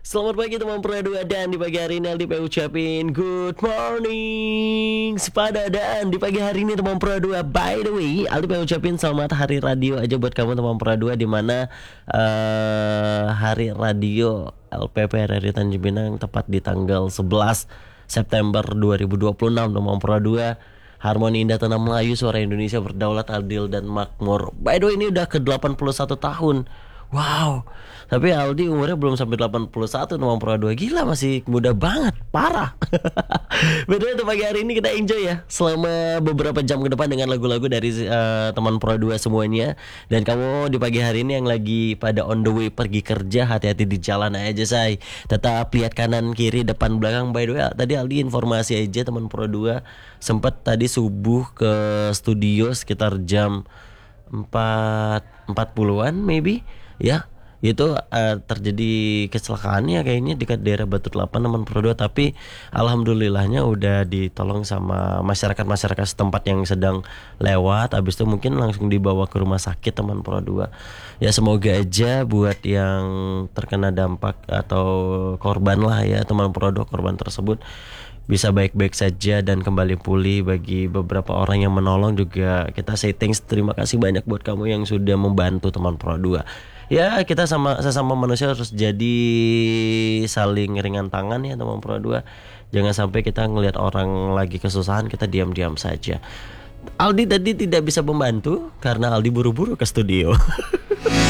Selamat pagi teman Pradua, dan di pagi hari ini Aldi pengen ucapin good morning sepada, dan di pagi hari ini teman Pradua, by the way Aldi pengen ucapin selamat hari radio aja buat kamu teman Pradua, dimana hari radio LPP RRI Tanjung Pinang tepat di tanggal 11 September 2026 teman Pradua. Harmoni indah tanah Melayu, suara Indonesia berdaulat, adil dan makmur. By the way, ini udah ke 81 tahun. Wow. Tapi Aldi umurnya belum sampai 81 nomor Pro 2. Gila, masih muda banget, parah. Betul, untuk pagi hari ini kita enjoy ya selama beberapa jam ke depan dengan lagu-lagu dari teman Pro 2 semuanya. Dan kamu di pagi hari ini yang lagi pada on the way pergi kerja, hati-hati di jalan aja say. Tetap lihat kanan kiri depan belakang. By the way, tadi Aldi informasi aja teman Pro 2 sempat tadi subuh ke studio sekitar jam 4.40-an maybe ya. Itu terjadi kecelakaannya kayaknya dekat daerah Batu Delapan teman Pro 2, tapi alhamdulillahnya udah ditolong sama masyarakat setempat yang sedang lewat. Habis itu mungkin langsung dibawa ke rumah sakit teman Pro 2. Ya semoga aja buat yang terkena dampak atau korban lah ya teman Pro 2, korban tersebut bisa baik-baik saja dan kembali pulih. Bagi beberapa orang yang menolong juga kita say thanks, terima kasih banyak buat kamu yang sudah membantu teman Pro 2. Ya kita sesama manusia harus jadi saling ringan tangan ya teman Pro 2. Jangan sampai kita ngelihat orang lagi kesusahan kita diam-diam saja. Aldi tadi tidak bisa membantu karena Aldi buru-buru ke studio.